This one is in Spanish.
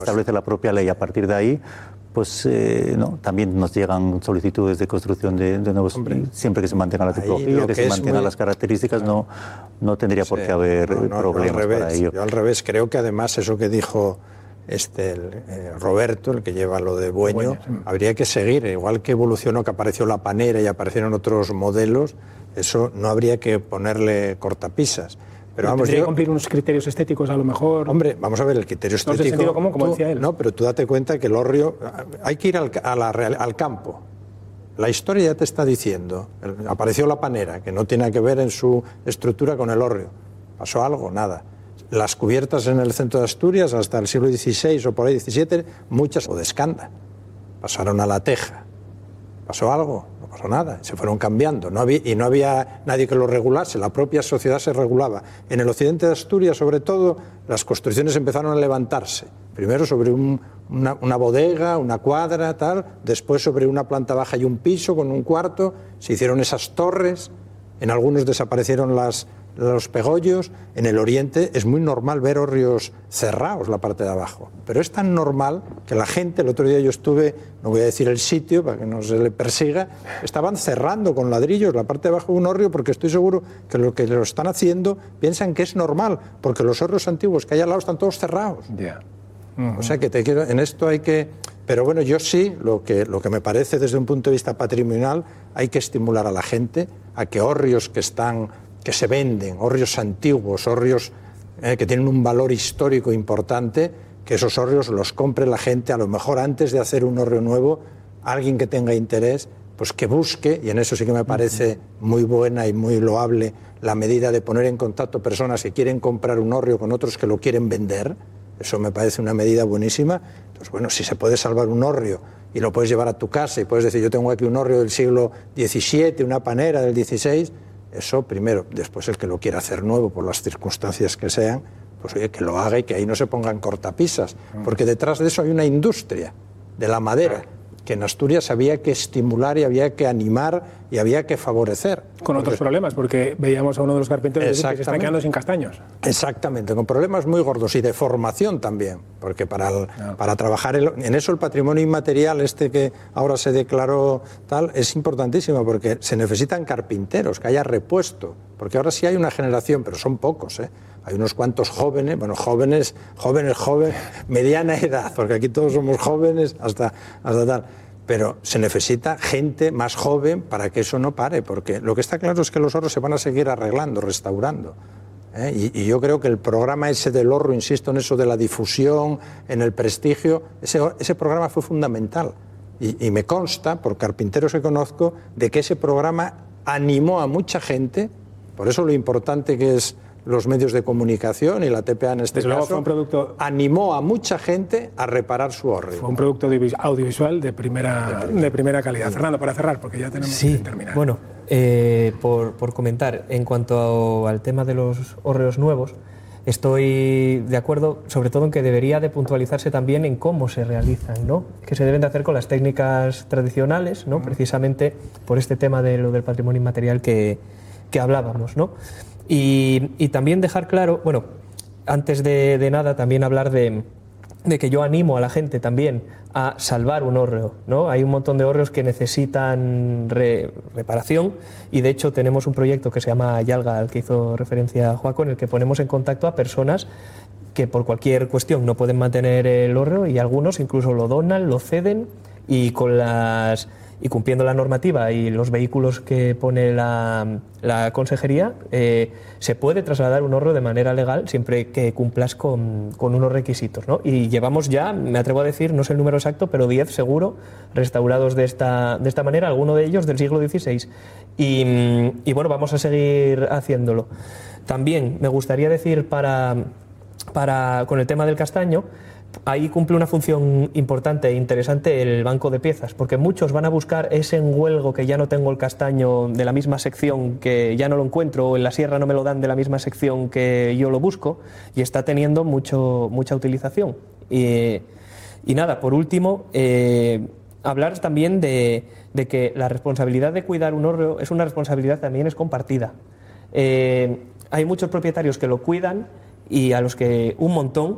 establece la propia ley. A partir de ahí, pues no, también nos llegan solicitudes de construcción de nuevos, siempre que se mantenga la tipología, que se mantengan las características, no tendría por qué haber problemas para ello. Yo al revés, creo que además eso que dijo Roberto, el que lleva lo de Bueño, habría que seguir, igual que evolucionó, que apareció la panera y aparecieron otros modelos, eso no habría que ponerle cortapisas. Pero vamos, tendría que cumplir unos criterios estéticos a lo mejor. Hombre, vamos a ver, el criterio estético. No es de sentido común, como decía él. No, pero tú date cuenta que el hórreo, hay que ir al campo. La historia ya te está diciendo, apareció la panera, que no tiene que ver en su estructura con el hórreo. ¿Pasó algo? Nada. Las cubiertas en el centro de Asturias, hasta el siglo XVI o por ahí XVII, muchas o de escanda. Pasaron a la teja. ¿Pasó algo? No pasó nada. Se fueron cambiando. No había nadie que lo regulase. La propia sociedad se regulaba. En el occidente de Asturias, sobre todo, las construcciones empezaron a levantarse. Primero sobre una bodega, una cuadra, tal. Después sobre una planta baja y un piso con un cuarto. Se hicieron esas torres. En algunos desaparecieron los pegollos. En el oriente es muy normal ver hórreos cerrados la parte de abajo, pero es tan normal que la gente, el otro día yo estuve, no voy a decir el sitio para que no se le persiga, estaban cerrando con ladrillos la parte de abajo de un hórreo, porque estoy seguro que lo están haciendo piensan que es normal, porque los hórreos antiguos que hay al lado están todos cerrados. O sea que en esto hay que... Pero bueno, yo sí, lo que me parece desde un punto de vista patrimonial, hay que estimular a la gente a que hórreos que se venden, hórreos antiguos, hórreos que tienen un valor histórico importante, que esos hórreos los compre la gente, a lo mejor antes de hacer un hórreo nuevo, alguien que tenga interés, pues que busque, y en eso sí que me parece muy buena y muy loable la medida de poner en contacto personas que quieren comprar un hórreo con otros que lo quieren vender. Eso me parece una medida buenísima. Entonces, bueno, si se puede salvar un hórreo y lo puedes llevar a tu casa y puedes decir, yo tengo aquí un hórreo del siglo XVII, una panera del XVI, eso primero. Después el que lo quiera hacer nuevo por las circunstancias que sean, pues oye, que lo haga y que ahí no se pongan cortapisas, porque detrás de eso hay una industria de la madera que en Asturias había que estimular y había que animar y había que favorecer. Con otros problemas, porque veíamos a uno de los carpinteros decir que se están quedando sin castaños. Exactamente, con problemas muy gordos y de formación también, porque para trabajar en eso el patrimonio inmaterial que ahora se declaró tal, es importantísimo, porque se necesitan carpinteros, que haya repuesto, porque ahora sí hay una generación, pero son pocos, Hay unos cuantos jóvenes, bueno, jóvenes, mediana edad, porque aquí todos somos jóvenes hasta tal. Pero se necesita gente más joven para que eso no pare, porque lo que está claro es que los hórreos se van a seguir arreglando, restaurando. Y yo creo que el programa ese del hórreo, insisto en eso de la difusión, en el prestigio, ese programa fue fundamental. Y me consta, por carpinteros que conozco, de que ese programa animó a mucha gente, por eso lo importante que es los medios de comunicación y la TPA en este caso, animó a mucha gente a reparar su hórreo. Fue un producto audiovisual de primera calidad. Fernando, para cerrar, porque ya tenemos que terminar. Bueno, por comentar, en cuanto al tema de los hórreos nuevos, estoy de acuerdo, sobre todo en que debería de puntualizarse también en cómo se realizan, ¿no? Que se deben de hacer con las técnicas tradicionales, ¿no? Precisamente por este tema de lo del patrimonio inmaterial que hablábamos, ¿no? Y también dejar claro, bueno, antes de nada también hablar de que yo animo a la gente también a salvar un hórreo, ¿no? Hay un montón de hórreos que necesitan reparación y de hecho tenemos un proyecto que se llama Yalga, al que hizo referencia Joaco, en el que ponemos en contacto a personas que por cualquier cuestión no pueden mantener el hórreo y algunos incluso lo donan, lo ceden y cumpliendo la normativa y los vehículos que pone la consejería, se puede trasladar un hórreo de manera legal siempre que cumplas con unos requisitos, ¿no? Y llevamos ya, me atrevo a decir, no sé el número exacto, pero 10 seguro restaurados de esta manera, alguno de ellos del siglo XVI. Y bueno, vamos a seguir haciéndolo. También me gustaría decir con el tema del castaño, ahí cumple una función importante e interesante el banco de piezas, porque muchos van a buscar ese enhuelgo que ya no tengo el castaño de la misma sección, que ya no lo encuentro, o en la sierra no me lo dan de la misma sección que yo lo busco, y está teniendo mucha utilización. Y nada, por último, hablar también de que la responsabilidad de cuidar un hórreo es una responsabilidad también es compartida. Hay muchos propietarios que lo cuidan y a los que un montón,